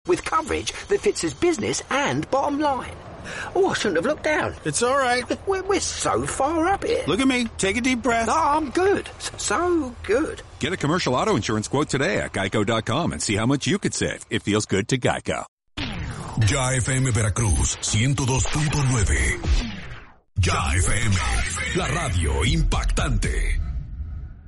with coverage that fits his business and bottom line. Oh, I shouldn't have looked down. It's all right. We're so far up here. Look at me. Take a deep breath. Oh, I'm good. So good. Get a commercial auto insurance quote today at Geico.com and see how much you could save. It feels good to Geico. Ya FM Veracruz 102.9. Ya FM, la radio impactante.